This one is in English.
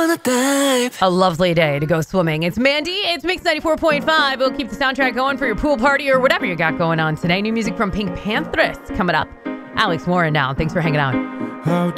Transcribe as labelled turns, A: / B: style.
A: the time.
B: A lovely day to go swimming. It's Mandy. It's Mix 94.5. We'll keep the soundtrack going for your pool party or whatever you got going on today. New music from Pink Panthers coming up. Alex Warren now. Thanks for hanging out.
C: How